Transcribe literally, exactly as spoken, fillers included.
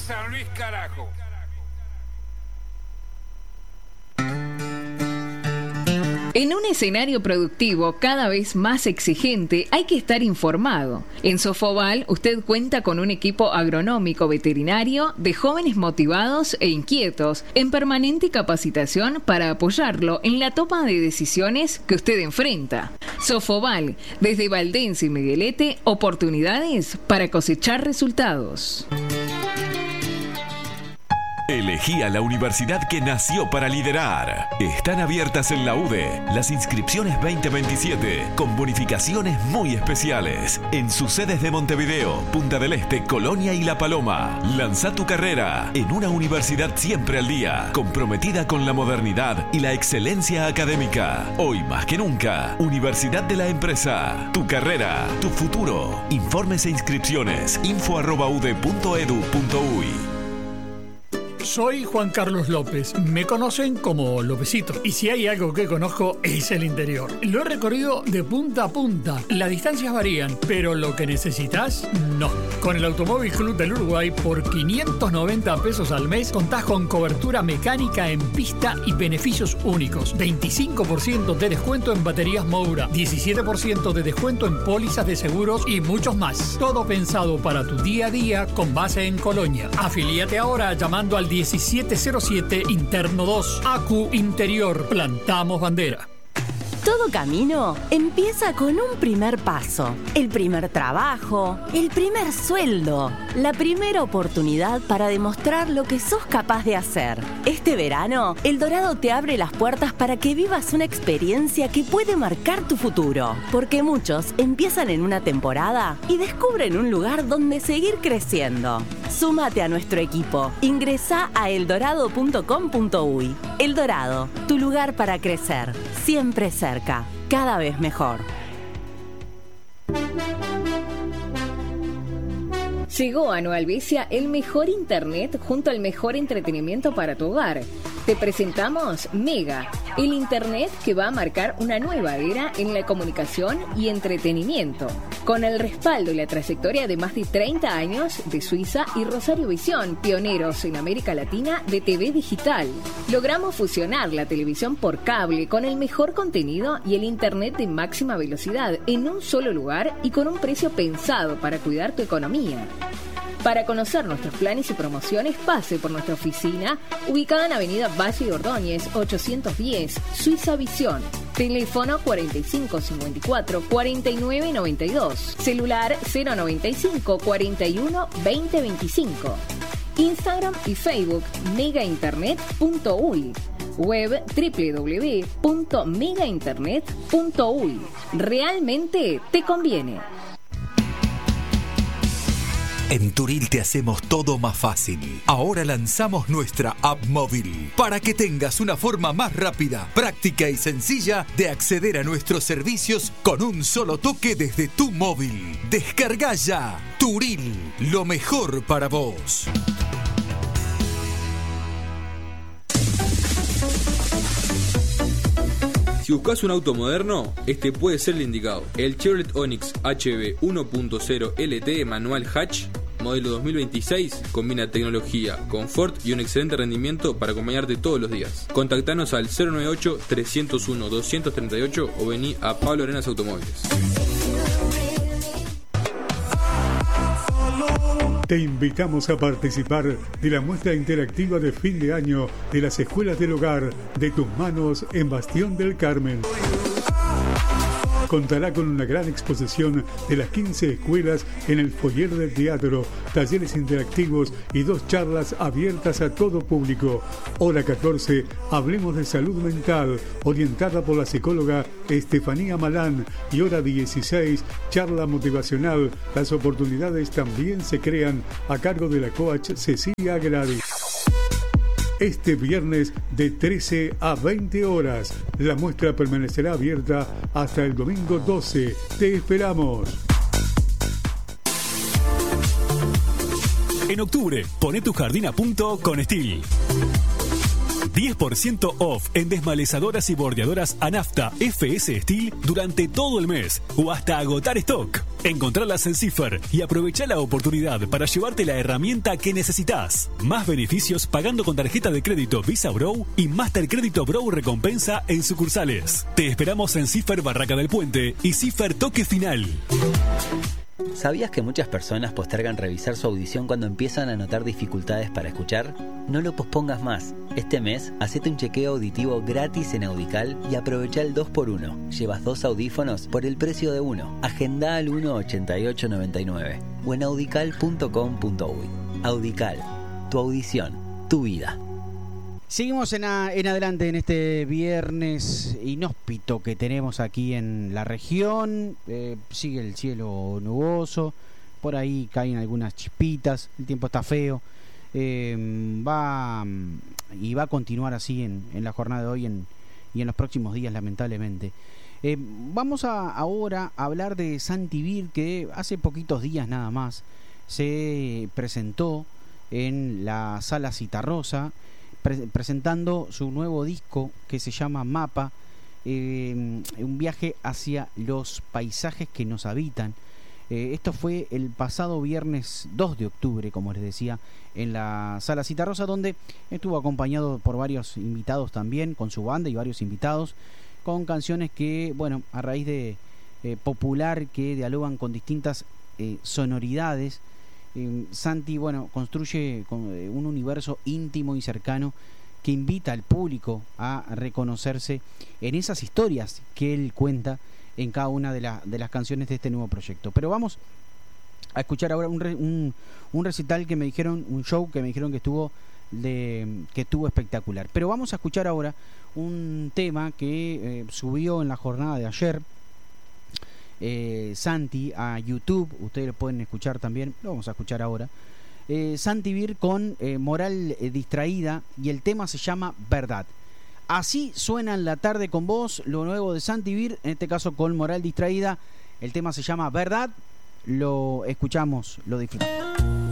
San Luis, carajo. En un escenario productivo cada vez más exigente hay que estar informado. En Sofoval usted cuenta con un equipo agronómico veterinario de jóvenes motivados e inquietos en permanente capacitación para apoyarlo en la toma de decisiones que usted enfrenta. Sofoval, desde Valdense y Miguelete, oportunidades para cosechar resultados. Elegí a la universidad que nació para liderar. Están abiertas en la U D E las inscripciones veinte veintisiete con bonificaciones muy especiales en sus sedes de Montevideo, Punta del Este, Colonia y La Paloma. Lanza tu carrera en una universidad siempre al día, comprometida con la modernidad y la excelencia académica. Hoy más que nunca, Universidad de la Empresa. Tu carrera, tu futuro. Informes e inscripciones info arroba ude punto edu punto uy. Soy Juan Carlos López, me conocen como Lópezito, y si hay algo que conozco es el interior. Lo he recorrido de punta a punta, las distancias varían, pero lo que necesitas, no. Con el Automóvil Club del Uruguay, por quinientos noventa pesos al mes, contás con cobertura mecánica en pista y beneficios únicos. veinticinco por ciento de descuento en baterías Moura, diecisiete por ciento de descuento en pólizas de seguros y muchos más. Todo pensado para tu día a día con base en Colonia. Afilíate ahora llamando al diecisiete cero siete Interno dos. A Q Interior. Plantamos bandera. Todo camino empieza con un primer paso, el primer trabajo, el primer sueldo, la primera oportunidad para demostrar lo que sos capaz de hacer. Este verano, El Dorado te abre las puertas para que vivas una experiencia que puede marcar tu futuro, porque muchos empiezan en una temporada y descubren un lugar donde seguir creciendo. Súmate a nuestro equipo. Ingresá a eldorado punto com punto uy. El Dorado, tu lugar para crecer, siempre cerca, cada vez mejor. Llegó a Nueva Albesia el mejor internet junto al mejor entretenimiento para tu hogar. Te presentamos Mega, el internet que va a marcar una nueva era en la comunicación y entretenimiento. Con el respaldo y la trayectoria de más de treinta años de Suiza y Rosario Visión, pioneros en América Latina de T V digital. Logramos fusionar la televisión por cable con el mejor contenido y el internet de máxima velocidad en un solo lugar y con un precio pensado para cuidar tu economía. Para conocer nuestros planes y promociones, pase por nuestra oficina, ubicada en Avenida Valle de Ordóñez, ochocientos diez, Suiza Visión. Teléfono cuarenta y cinco cincuenta y cuatro, cuarenta y nueve noventa y dos. Celular cero noventa y cinco, cuarenta y uno, veinte veinticinco. Instagram y Facebook mega internet punto uy. Web doble u doble u doble u punto mega internet punto uy. Realmente te conviene. En Turil te hacemos todo más fácil. Ahora lanzamos nuestra app móvil para que tengas una forma más rápida, práctica y sencilla de acceder a nuestros servicios con un solo toque desde tu móvil. Descarga ya Turil, lo mejor para vos. Si buscas un auto moderno, este puede ser el indicado. El Chevrolet Onix H B uno punto cero L T manual hatch, modelo dos mil veintiséis, combina tecnología, confort y un excelente rendimiento para acompañarte todos los días. Contactanos al cero noventa y ocho, trescientos uno, doscientos treinta y ocho o vení a Pablo Arenas Automóviles. Te invitamos a participar de la muestra interactiva de fin de año de las Escuelas del Hogar de tus manos en Bastión del Carmen. Contará con una gran exposición de las quince escuelas en el foyer del teatro, talleres interactivos y dos charlas abiertas a todo público. Hora catorce, hablemos de salud mental, orientada por la psicóloga Estefanía Malán. Y hora dieciséis, charla motivacional. Las oportunidades también se crean a cargo de la coach Cecilia Agradi. Este viernes de trece a veinte horas. La muestra permanecerá abierta hasta el domingo doce. Te esperamos. En octubre, poné tu jardín a punto con Steel. diez por ciento off en desmalezadoras y bordeadoras Anafta F S Steel durante todo el mes o hasta agotar stock. Encontralas en Cipher y aprovecha la oportunidad para llevarte la herramienta que necesitas. Más beneficios pagando con tarjeta de crédito Visa Bro y Master Crédito Bro Recompensa en sucursales. Te esperamos en Cipher Barraca del Puente y Cipher Toque Final. ¿Sabías que muchas personas postergan revisar su audición cuando empiezan a notar dificultades para escuchar? No lo pospongas más. Este mes, hacete un chequeo auditivo gratis en Audical y aprovecha el dos por uno. Llevas dos audífonos por el precio de uno. Agenda al uno ochenta y ocho noventa y nueve o en audical punto com punto uy. Audical, tu audición, tu vida. Seguimos en, a, en adelante en este viernes inhóspito que tenemos aquí en la región. Eh, sigue el cielo nuboso, por ahí caen algunas chispitas, el tiempo está feo. Eh, va y va a continuar así en, en la jornada de hoy en, y en los próximos días, lamentablemente. Eh, vamos a, ahora a hablar de Santi Bir, que hace poquitos días nada más se presentó en la Sala Citarrosa, pre- presentando su nuevo disco que se llama Mapa, eh, un viaje hacia los paisajes que nos habitan. Eh, esto fue el pasado viernes dos de octubre, como les decía, en la Sala Citarrosa, donde estuvo acompañado por varios invitados también, con su banda y varios invitados, con canciones que, bueno, a raíz de eh, popular, que dialogan con distintas eh, sonoridades. Eh, Santi, bueno, construye con, eh, un universo íntimo y cercano que invita al público a reconocerse en esas historias que él cuenta en cada una de, la, de las canciones de este nuevo proyecto. Pero vamos a escuchar ahora un, re, un, un recital que me dijeron, un show que me dijeron que estuvo de, que estuvo espectacular. Pero vamos a escuchar ahora un tema que eh, subió en la jornada de ayer eh, Santi a YouTube. Ustedes lo pueden escuchar también, lo vamos a escuchar ahora. eh, Santi Bir con eh, Moral eh, Distraída, y el tema se llama Verdad. Así suena en la tarde con vos, lo nuevo de Santi Bir, en este caso con Moral Distraída. El tema se llama Verdad, lo escuchamos, lo disfrutamos.